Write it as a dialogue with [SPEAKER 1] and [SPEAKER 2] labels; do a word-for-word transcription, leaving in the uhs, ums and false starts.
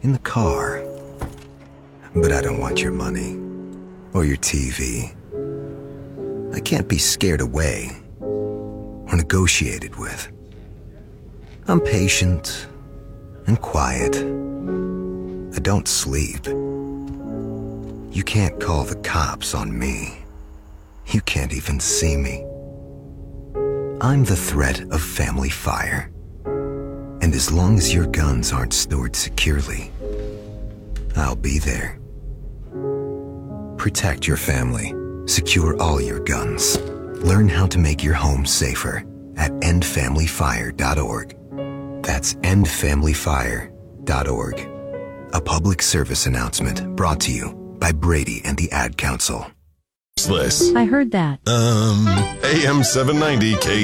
[SPEAKER 1] in the car. But I don't want your money or your T V. I can't be scared away or negotiated with. I'm patient and quiet. I don't sleep. You can't call the cops on me. You can't even see me. I'm the threat of family fire. And as long as your guns aren't stored securely, I'll be there. Protect your family. Secure all your guns. Learn how to make your home safer at end family fire dot org. That's end family fire dot org. A public service announcement brought to you by Brady and the Ad Council.
[SPEAKER 2] This.
[SPEAKER 3] I heard that.
[SPEAKER 2] Um, A M seven ninety K